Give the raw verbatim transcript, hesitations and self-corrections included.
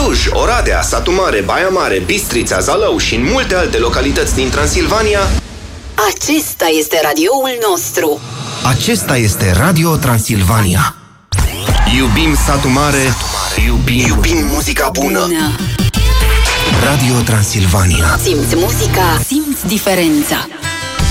Cluj, Oradea, Satu Mare, Baia Mare, Bistrița, Zalău și în multe alte localități din Transilvania. Acesta este radioul nostru. Acesta este Radio Transilvania. Iubim Satu Mare, iubim, iubim muzica bună. bună. Radio Transilvania. Simți muzica, simți diferența.